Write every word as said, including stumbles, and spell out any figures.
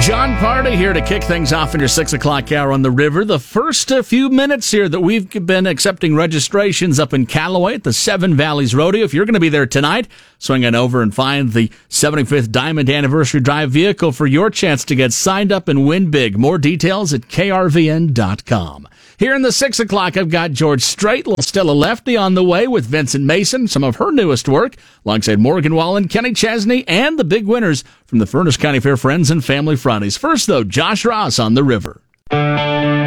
John Party here to kick things off in your six o'clock hour on the river. The first uh, few minutes here that we've been accepting registrations up in Callaway at the Seven Valleys Rodeo. If you're going to be there tonight, swing on over and find the seventy-fifth Diamond Anniversary Drive vehicle for your chance to get signed up and win big. More details at K R V N dot com. Here in the six o'clock, I've got George Strait, Stella Lefty on the way with Vincent Mason, some of her newest work, alongside Morgan Wallen, Kenny Chesney, and the big winners from the Furnace County Fair Friends and Family Fridays. First, though, Josh Ross on the river.